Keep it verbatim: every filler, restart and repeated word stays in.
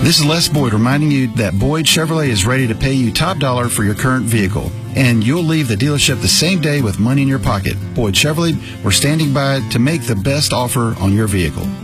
This is Les Boyd reminding you that Boyd Chevrolet is ready to pay you top dollar for your current vehicle, and you'll leave the dealership the same day with money in your pocket. Boyd Chevrolet, we're standing by to make the best offer on your vehicle.